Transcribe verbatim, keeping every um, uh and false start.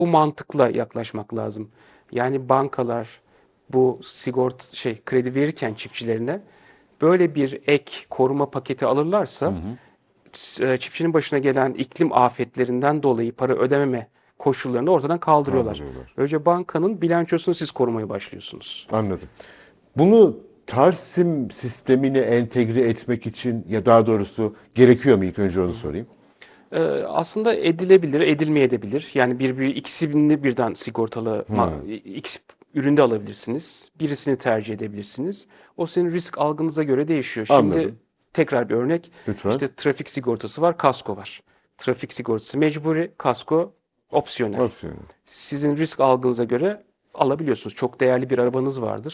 bu mantıkla yaklaşmak lazım. Yani bankalar bu sigorta şey kredi verirken çiftçilerine böyle bir ek koruma paketi alırlarsa e, çiftçinin başına gelen iklim afetlerinden dolayı para ödememe koşullarını ortadan kaldırıyorlar. Kaldırıyorlar. Böylece bankanın bilançosunu siz korumaya başlıyorsunuz. Anladım. Bunu Tarsim sistemine entegre etmek için, ya daha doğrusu gerekiyor mu, ilk önce onu sorayım. Ee, aslında edilebilir, edilmeyebilir. Yani bir, bir ikisini birden sigortalı ma- X üründe alabilirsiniz. Birisini tercih edebilirsiniz. O senin risk algınıza göre değişiyor. Şimdi Anladım. tekrar bir örnek. Lütfen. İşte trafik sigortası var, kasko var. Trafik sigortası mecburi, kasko opsiyonel. Opsiyon. Sizin risk algınıza göre alabiliyorsunuz. Çok değerli bir arabanız vardır.